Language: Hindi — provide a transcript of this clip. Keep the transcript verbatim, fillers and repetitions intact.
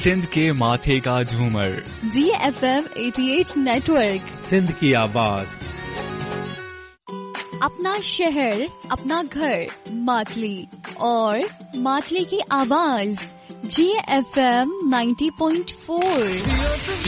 सिंध के माथे का झूमर। जी एफ एम अठासी नेटवर्क, सिंध की आवाज। अपना शहर, अपना घर, मातली और मातली की आवाज। जी एफ एम नब्बे पॉइंट चार।